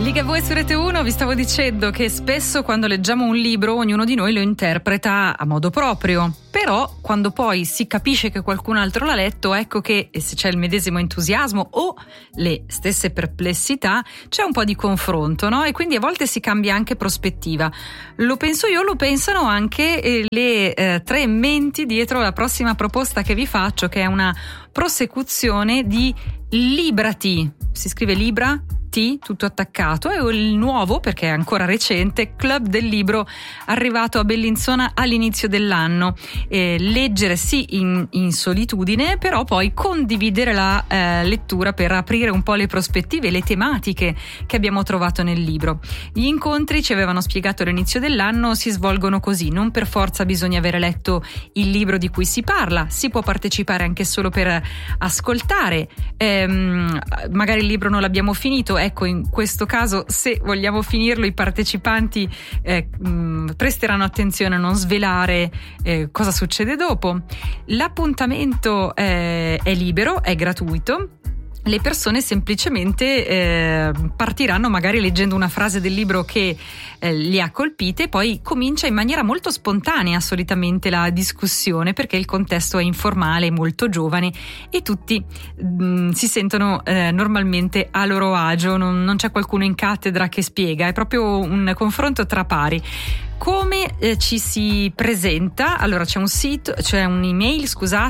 Ligabue su Rete 1, vi stavo dicendo che spesso quando leggiamo un libro ognuno di noi lo interpreta a modo proprio, però quando poi si capisce che qualcun altro l'ha letto, ecco che se c'è il medesimo entusiasmo o le stesse perplessità c'è un po' di confronto, no? E quindi a volte si cambia anche prospettiva. Lo penso io, lo pensano anche le tre menti dietro la prossima proposta che vi faccio, che è una prosecuzione di Librati. Si scrive Libra tutto attaccato, è il nuovo, perché è ancora recente, club del libro arrivato a Bellinzona all'inizio dell'anno. Leggere sì in solitudine, però poi condividere la lettura per aprire un po' le prospettive, le tematiche che abbiamo trovato nel libro. Gli incontri, ci avevano spiegato all'inizio dell'anno, si svolgono così, non per forza bisogna avere letto il libro di cui si parla, si può partecipare anche solo per ascoltare, magari il libro non l'abbiamo finito. Ecco, in questo caso, se vogliamo finirlo, i partecipanti presteranno attenzione a non svelare cosa succede dopo. L'appuntamento è libero, è gratuito. Le persone semplicemente partiranno magari leggendo una frase del libro che li ha colpite, poi comincia in maniera molto spontanea solitamente la discussione, perché il contesto è informale, molto giovane e tutti si sentono normalmente a loro agio, non c'è qualcuno in cattedra che spiega, è proprio un confronto tra pari. Come ci si presenta? Allora c'è un sito, c'è un'email,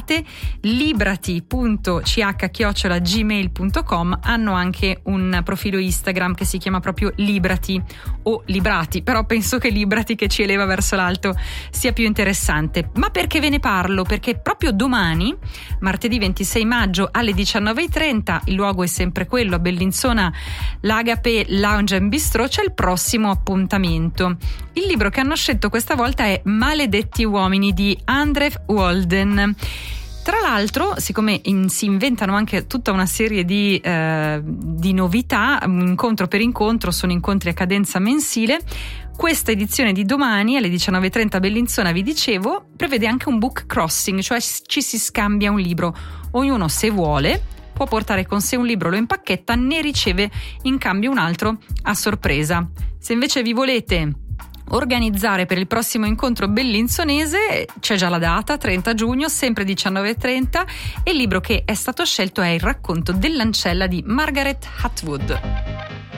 librati.ch@gmail.com. hanno anche un profilo Instagram che si chiama proprio Librati o Librati, però penso che Librati, che ci eleva verso l'alto, sia più interessante. Ma perché ve ne parlo? Perché proprio domani, martedì 26 maggio alle 19:30, il luogo è sempre quello, a Bellinzona, l'Agape Lounge and Bistro, c'è il prossimo appuntamento. Il libro che hanno scelto questa volta è Maledetti uomini di Andrew Walden. Tra l'altro, siccome si inventano anche tutta una serie di novità, incontro per incontro, sono incontri a cadenza mensile, questa edizione di domani alle 19:30 a Bellinzona, vi dicevo, prevede anche un book crossing, cioè ci si scambia un libro. Ognuno, se vuole, può portare con sé un libro, lo impacchetta, ne riceve in cambio un altro a sorpresa. Se invece vi volete organizzare per il prossimo incontro bellinzonese, c'è già la data, 30 giugno, sempre 19:30, e il libro che è stato scelto è Il racconto dell'ancella di Margaret Atwood.